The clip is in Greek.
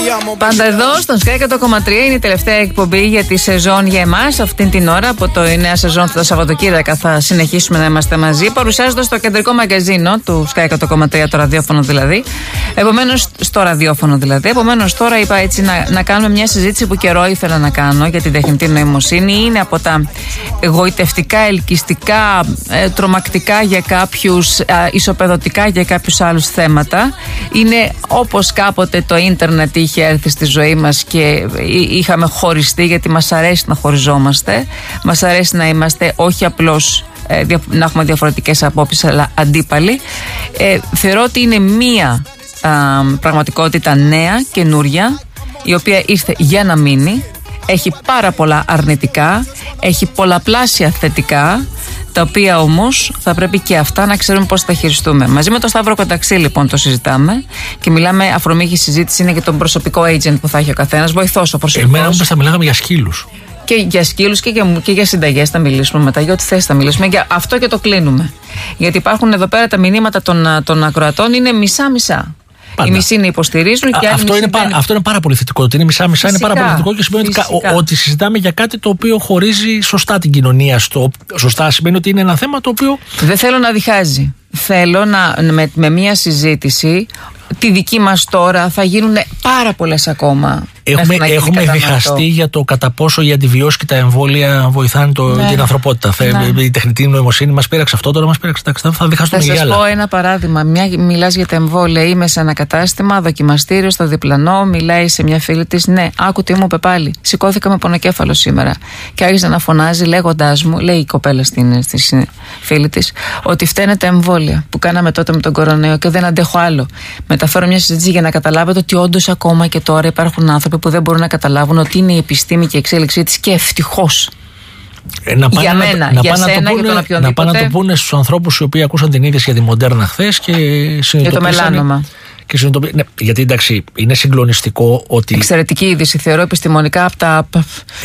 Πάντα εδώ στον Sky 100,3 είναι η τελευταία εκπομπή για τη σεζόν για εμάς. Αυτήν την ώρα από το νέα σεζόν τα Σαββατοκύριακα θα συνεχίσουμε να είμαστε μαζί, παρουσιάζοντας το κεντρικό μαγκαζίνο του Sky 100,3, το ραδιόφωνο δηλαδή. Επομένως, τώρα είπα έτσι να κάνουμε μια συζήτηση που καιρό ήθελα να κάνω για την τεχνητή νοημοσύνη. Είναι από τα εγωιτευτικά, ελκυστικά, τρομακτικά για κάποιους, ισοπεδωτικά για κάποιους άλλους θέματα. Είναι όπως κάποτε το ίντερνετ είχε έρθει στη ζωή μας και είχαμε χωριστεί, γιατί μας αρέσει να χωριζόμαστε. Μας αρέσει να είμαστε όχι απλώς να έχουμε διαφορετικές απόψεις, αλλά αντίπαλοι. Θεωρώ ότι είναι μία πραγματικότητα νέα, καινούρια, η οποία ήρθε για να μείνει. Έχει πάρα πολλά αρνητικά, έχει πολλαπλάσια θετικά, τα οποία όμως θα πρέπει και αυτά να ξέρουμε πώς θα χειριστούμε. Μαζί με τον Σταύρο Κονταξή λοιπόν το συζητάμε και μιλάμε, αφορμή συζήτηση είναι για τον προσωπικό agent που θα έχει ο καθένας, βοηθός ο προσωπικός. Εμένα όμως θα μιλάγαμε για σκύλους. Και για σκύλους και για συνταγές θα μιλήσουμε μετά, για ό,τι θες θα μιλήσουμε. Για αυτό και το κλείνουμε. Γιατί υπάρχουν εδώ πέρα τα μηνύματα των ακροατών, είναι μισά-μισά. Πάντα. Οι μισοί υποστηρίζουν και άλλοι αυτό είναι πάρα πολύ θετικό. Ότι είναι μισά-μισά είναι πάρα πολύ θετικό και σημαίνει ότι συζητάμε για κάτι το οποίο χωρίζει σωστά την κοινωνία. Σωστά σημαίνει ότι είναι ένα θέμα το οποίο. Δεν θέλω να διχάζει. Θέλω με μια συζήτηση. Τη δική μας τώρα θα γίνουν πάρα πολλές ακόμα. Έχουμε διχαστεί για το κατά πόσο οι αντιβιώσεις και τα εμβόλια βοηθάνε την ανθρωπότητα. Η τεχνητή νοημοσύνη μας πήραξε αυτό, τώρα μας πήραξε. Θα διχαστούμε για άλλα. Θα σας πω ένα παράδειγμα. Μιλάς για τα εμβόλια. Είμαι σε ένα κατάστημα, δοκιμαστήριο στο διπλανό. Μιλάει σε μια φίλη της. Ναι, άκου τι μου είπε πάλι. Σηκώθηκα με πονοκέφαλο σήμερα. Και άρχισε να φωνάζει λέγοντάς μου, λέει η κοπέλα στη φίλη της, ότι φταίνε τα εμβόλια που κάναμε τότε με τον κορονοϊό και δεν αντέχω άλλο. Μεταφέρω μια συζήτηση για να καταλάβετε ότι όντως ακόμα και τώρα υπάρχουν άνθρωποι που δεν μπορούν να καταλάβουν ότι είναι η επιστήμη και η εξέλιξή της, και ευτυχώς. Για μένα, για σένα, για τον οποιονδήποτε. Να πάνε να το πούνε στους ανθρώπους οι οποίοι ακούσαν την είδηση για τη Μοντέρνα χθες και συνειδητοποίησαν. Για το μελάνομα. Ναι, γιατί εντάξει, είναι συγκλονιστικό ότι. Εξαιρετική είδηση, θεωρώ επιστημονικά από τα.